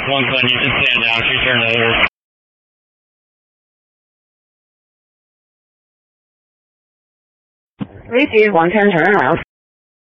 1 Clinton, you can stand down. She's turning over. Receive 110, turn around.